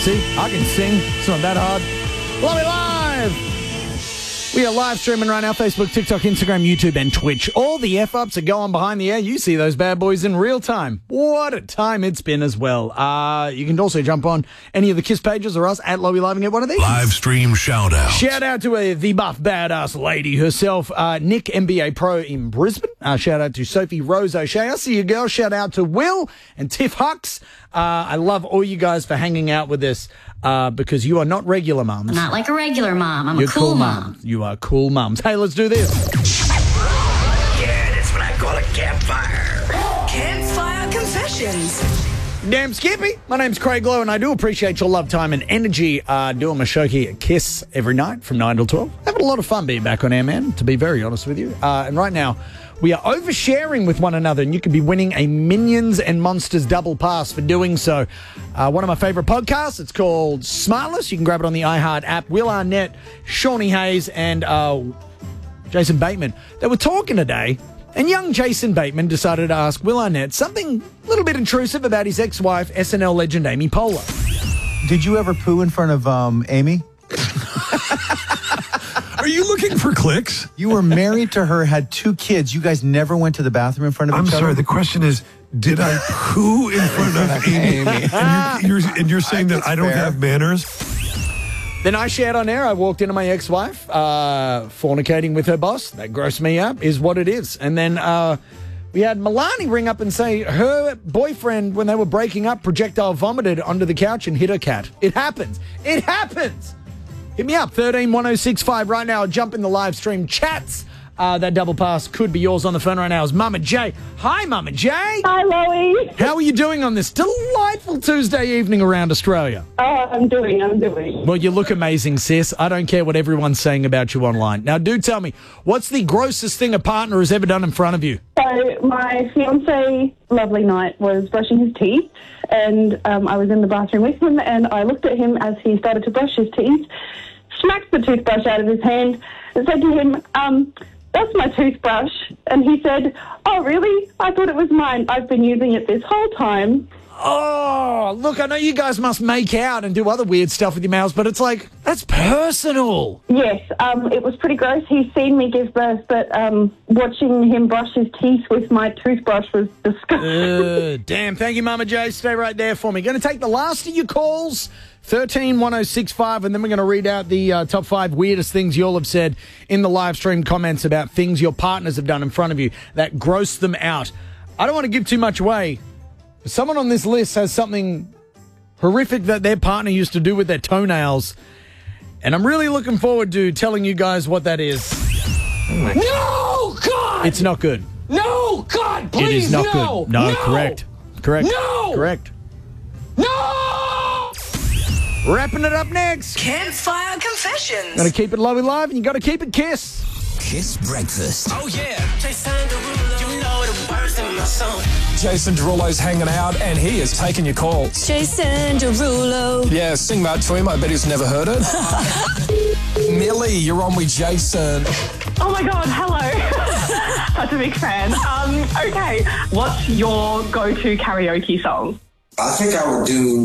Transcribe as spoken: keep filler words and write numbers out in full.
See, I can sing. It's not that hard. Love it live! We are live streaming right now, Facebook, TikTok, Instagram, YouTube, and Twitch. All the F-ups are going behind the air. You see those bad boys in real time. What a time it's been as well. Uh, you can also jump on any of the KISS pages or us at Lowy Live and get one of these. Live stream shout out. Shout out to uh, the buff badass lady herself, uh, Nick, N B A pro in Brisbane. Uh, shout out to Sophie Rose O'Shea. I see you, girl. Shout out to Will and Tiff Hucks. Uh, I love all you guys for hanging out with us. Uh, because you are not regular mums. I'm not like a regular mom. I'm You're a cool, cool mom. mums. You are cool mums. Hey, let's do this. Yeah, that's what I call a campfire. Campfire Confessions. Damn Skippy. My name's Craig Lowe, and I do appreciate your love, time, and energy uh, doing my show here at KISS every night from nine till twelve. Having a lot of fun being back on air, man, to be very honest with you. Uh, and right now, we are oversharing with one another, and you could be winning a Minions and Monsters double pass for doing so. Uh, one of my favorite podcasts, it's called Smartless. You can grab it on the iHeart app. Will Arnett, Shawnee Hayes, and uh, Jason Bateman. They were talking today, and young Jason Bateman decided to ask Will Arnett something a little bit intrusive about his ex-wife, S N L legend Amy Poehler. Did you ever poo in front of um, Amy? Are you looking for clicks? You were married to her, had two kids. You guys never went to the bathroom in front of I'm each sorry, other? the question is, did I poo in front of Amy? And you're, you're, and you're saying that I don't fair. have manners? Then I shared on air, I walked into my ex-wife, uh, fornicating with her boss. That grossed me up, is what it is. And then uh, we had Milani ring up and say her boyfriend, when they were breaking up, projectile vomited onto the couch and hit her cat. It happens. It happens. Hit me up, thirteen one oh six five right now. Jump in the live stream chats. Uh, that double pass could be yours on the phone right now. Is Mama J. Hi, Mama J. Hi, Loey. How are you doing on this delightful Tuesday evening around Australia? Oh, I'm doing, I'm doing. Well, you look amazing, sis. I don't care what everyone's saying about you online. Now, do tell me, what's the grossest thing a partner has ever done in front of you? So my fiance, lovely night, was brushing his teeth, and um, I was in the bathroom with him, and I looked at him as he started to brush his teeth, smacked the toothbrush out of his hand, and said to him, um... that's my toothbrush. And he said, oh, really? I thought it was mine. I've been using it this whole time. Oh, look, I know you guys must make out and do other weird stuff with your mouths, but it's like, that's personal. Yes, um, it was pretty gross. He's seen me give birth, but um, watching him brush his teeth with my toothbrush was disgusting. Uh, damn. Thank you, Mama J. Stay right there for me. Going to take the last of your calls, thirteen one oh six five, and then we're going to read out the uh, top five weirdest things you all have said in the live stream comments about things your partners have done in front of you that gross them out. I don't want to give too much away. Someone on this list has something horrific that their partner used to do with their toenails, and I'm really looking forward to telling you guys what that is. No, God! It's not good. No, God, please, It is not no! good. No, no! correct. Correct. No! Correct. No! Wrapping it up next. Campfire Confessions. Got to keep it Lowy Live, and you got to keep it KISS. KISS Breakfast. Oh yeah, Jason Derulo, you know the words in my song. Jason Derulo's hanging out, and he is taking your calls. Jason Derulo. Yeah, sing that to him. I bet he's never heard it. Millie, you're on with Jason. Oh, my God, hello. Such a big fan. Um, okay, what's your go-to karaoke song? I think I would do